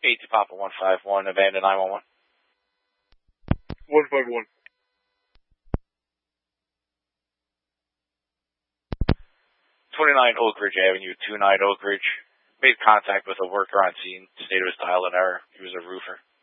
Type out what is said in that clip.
8 to Papa 151, abandoned 911. 151. 29 Oak Ridge Avenue, 29 Oak Ridge. Made contact with a worker on scene, stated it was dial in error. He was a roofer.